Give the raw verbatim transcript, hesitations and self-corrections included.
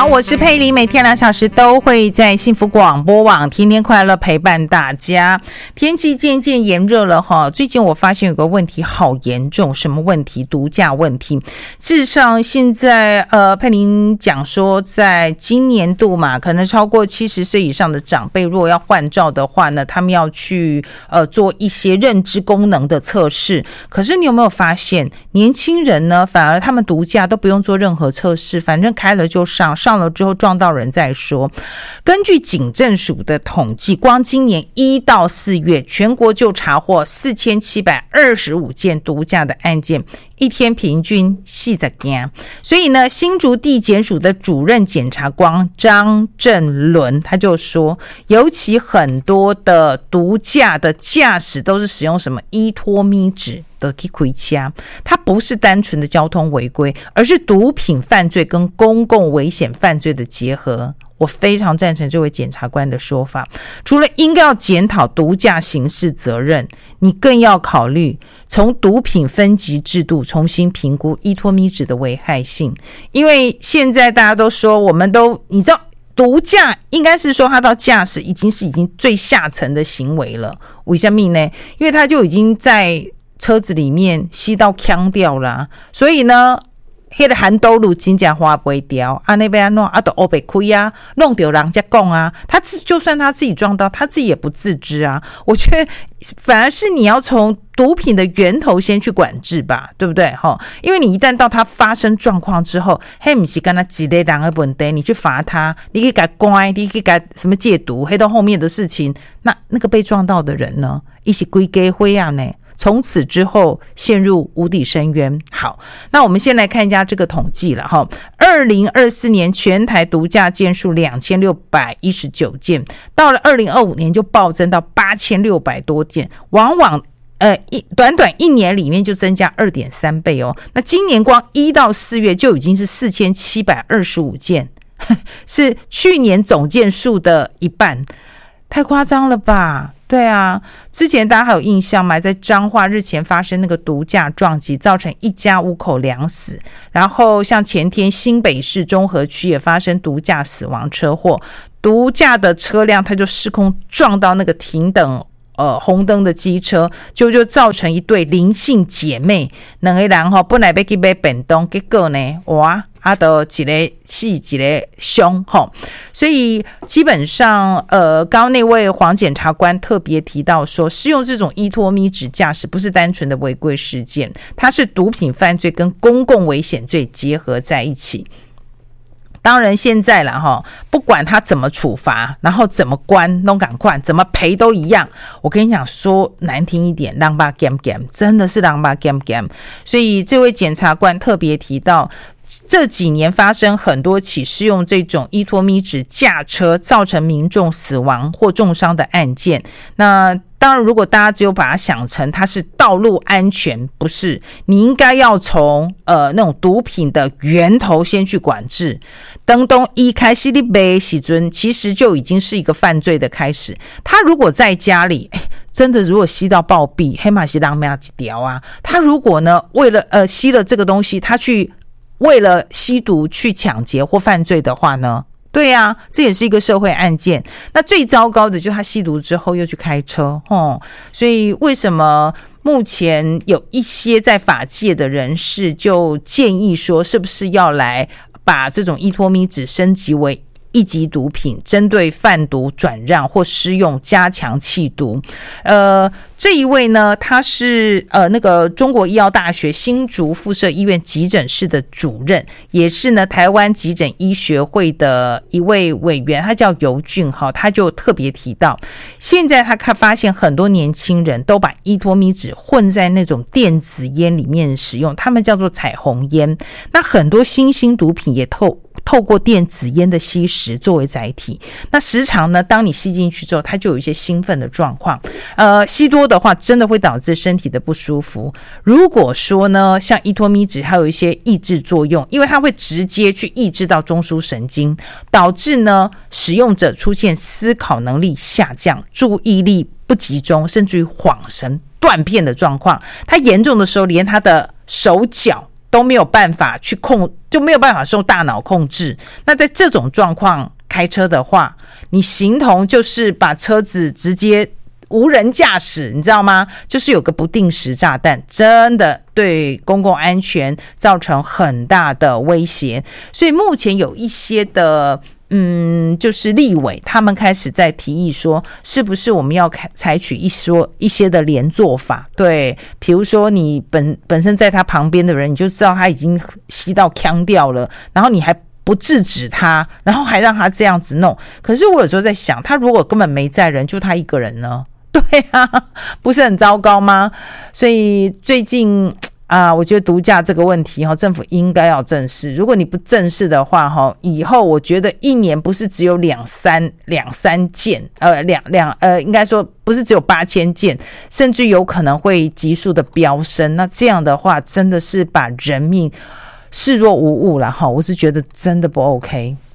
我是佩玲，每天两小时都会在幸福广播网天天快乐陪伴大家。天气渐渐炎热了哈，最近我发现有个问题好严重，什么问题？毒驾问题。事实上，现在呃，佩玲讲说，在今年度嘛，可能超过七十岁以上的长辈，如果要换照的话呢，他们要去呃做一些认知功能的测试。可是你有没有发现，年轻人呢，反而他们毒驾都不用做任何测试，反正开了就上。上了之后撞到人再说。根据警政署的统计，光今年一到四月，全国就查获四千七百二十五件毒驾的案件，一天平均四十件。所以呢，新竹地检署的主任检察官张正伦他就说，尤其很多的毒驾的驾驶都是使用什么依托咪纸的去开车，它不是单纯的交通违规，而是毒品犯罪跟公共危险犯罪的结合。我非常赞成这位检察官的说法，除了应该要检讨毒驾刑事责任，你更要考虑从毒品分级制度重新评估依托咪纸的危害性。因为现在大家都说，我们都你知道毒驾应该是说他到驾驶已经是已经最下层的行为了。为什么呢？因为他就已经在车子里面吸到呛掉了、啊、所以呢那个含兜路真的花不掉啊，那边弄啊都黑白开啊，弄掉人家讲啊，他就算他自己撞到，他自己也不自知啊。我觉得反而是你要从毒品的源头先去管制吧，对不对？因为你一旦到他发生状况之后，嘿，不是跟他一个人的问题，你去罚他，你可以给他关，你可以给他什么戒毒，黑到后面的事情，那那个被撞到的人呢，一起归给灰啊呢？从此之后陷入无底深渊。好，那我们先来看一下这个统计了哈。二零二四年全台毒驾件数两千六百一十九件，到了二零二五年就暴增到八千六百多件，往往呃一短短一年里面就增加 二点三倍哦。那今年光一到四月就已经是四千七百二十五件，是去年总件数的一半，太夸张了吧？对啊，之前大家还有印象吗？在彰化日前发生那个毒驾撞击，造成一家五口两死。然后像前天新北市中和区也发生毒驾死亡车祸，毒驾的车辆它就失控撞到那个停等呃红灯的机车，就就造成一对林姓姐妹，两个人吼本来要去买便当，结果呢，哇！啊，都一个死一个伤吼，所以基本上，呃，刚刚那位黄检察官特别提到说，使用这种依托咪纸驾驶不是单纯的违规事件，它是毒品犯罪跟公共危险罪结合在一起。当然现在啦齁，不管他怎么处罚，然后怎么关都赶快，怎么赔都一样。我跟你讲，说难听一点，狼巴 gam gam， 真的是狼巴 gam gam。所以这位检察官特别提到，这几年发生很多起使用这种依托咪纸驾车造成民众死亡或重伤的案件。那当然，如果大家只有把它想成它是道路安全，不是，你应该要从呃那种毒品的源头先去管制。当东一开始的杯洗尊，其实就已经是一个犯罪的开始。他如果在家里，真的如果吸到暴毙，黑马西当没几条啊。他如果呢为了呃吸了这个东西，他去为了吸毒去抢劫或犯罪的话呢？对啊，这也是一个社会案件。那最糟糕的就是他吸毒之后又去开车、哦、所以为什么目前有一些在法界的人士就建议说，是不是要来把这种依托咪纸升级为一级毒品，针对贩毒、转让或施用加强缉毒。呃，这一位呢，他是呃那个中国医药大学新竹附设医院急诊室的主任，也是呢台湾急诊医学会的一位委员，他叫尤俊豪，他就特别提到，现在他发现很多年轻人都把依托咪纸混在那种电子烟里面使用，他们叫做彩虹烟。那很多新兴毒品也透透过电子烟的吸食作为载体，那时常呢，当你吸进去之后，它就有一些兴奋的状况。呃，吸多的话，真的会导致身体的不舒服。如果说呢，像依托咪纸，它有一些抑制作用，因为它会直接去抑制到中枢神经，导致呢使用者出现思考能力下降、注意力不集中，甚至于恍神、断片的状况。它严重的时候，连他的手脚都没有办法去控，就没有办法受大脑控制。那在这种状况开车的话，你形同就是把车子直接无人驾驶，你知道吗？就是有个不定时炸弹，真的对公共安全造成很大的威胁。所以目前有一些的嗯，就是立委他们开始在提议说，是不是我们要采取一说一些的连坐法？对，比如说你本本身在他旁边的人，你就知道他已经吸到呛掉了，然后你还不制止他，然后还让他这样子弄。可是我有时候在想，他如果根本没载人，就他一个人呢？对啊，不是很糟糕吗？所以最近啊，我觉得毒驾这个问题政府应该要正视。如果你不正视的话，以后我觉得一年不是只有两三两三件，呃，两两呃，应该说不是只有八千件，甚至有可能会急速的飙升。那这样的话，真的是把人命视若无物了哈，我是觉得真的不 OK。